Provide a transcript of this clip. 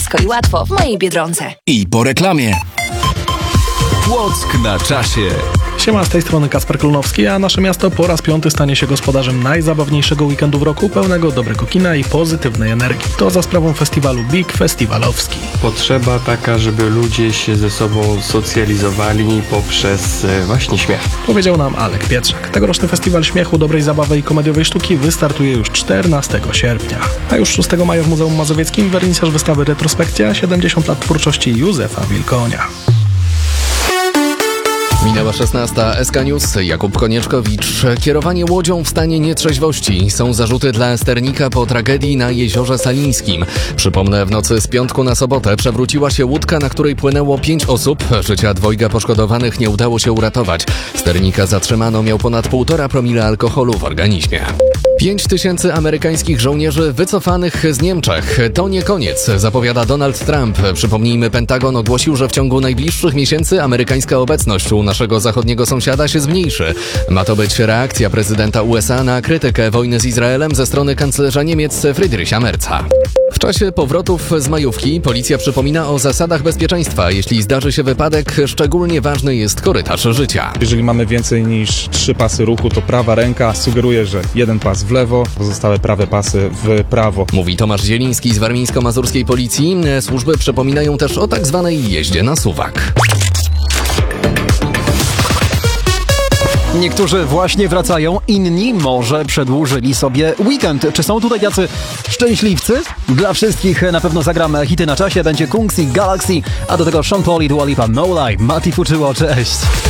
blisko i łatwo w mojej Biedronce. I po reklamie. Płock na czasie. Siema, z tej strony Kacper Klonowski, a nasze miasto po raz 5 stanie się gospodarzem najzabawniejszego weekendu w roku, pełnego dobrego kina i pozytywnej energii. To za sprawą festiwalu Big Festiwalowski. Potrzeba taka, żeby ludzie się ze sobą socjalizowali poprzez właśnie śmiech. Powiedział nam Alek Pietrzak. Tegoroczny festiwal śmiechu, dobrej zabawy i komediowej sztuki wystartuje już 14 sierpnia. A już 6 maja w Muzeum Mazowieckim wernisaż wystawy Retrospekcja 70 lat twórczości Józefa Wilkonia. Minęła 16. SK News. Jakub Konieczkowicz. Kierowanie łodzią w stanie nietrzeźwości. Są zarzuty dla sternika po tragedii na Jeziorze Salińskim. Przypomnę, w nocy z piątku na sobotę przewróciła się łódka, na której płynęło 5 osób. Życia 2 poszkodowanych nie udało się uratować. Sternika zatrzymano, miał ponad 1,5 promila alkoholu w organizmie. 5000 amerykańskich żołnierzy wycofanych z Niemczech. To nie koniec, zapowiada Donald Trump. Przypomnijmy, Pentagon ogłosił, że w ciągu najbliższych miesięcy amerykańska obecność u naszego zachodniego sąsiada się zmniejszy. Ma to być reakcja prezydenta USA na krytykę wojny z Izraelem ze strony kanclerza Niemiec Friedricha Merza. W czasie powrotów z majówki policja przypomina o zasadach bezpieczeństwa. Jeśli zdarzy się wypadek, szczególnie ważny jest korytarz życia. Jeżeli mamy więcej niż 3 pasy ruchu, to prawa ręka sugeruje, że jeden pas w lewo, pozostałe prawe pasy w prawo. Mówi Tomasz Zieliński z warmińsko-mazurskiej policji. Służby przypominają też o tak zwanej jeździe na suwak. Niektórzy właśnie wracają, inni może przedłużyli sobie weekend. Czy są tutaj jacy szczęśliwcy? Dla wszystkich na pewno zagram hity na czasie. Będzie Kungs i Galaxy, a do tego Sean Paul i Dua Lipa, No Lie. Mati Fuczyło, cześć!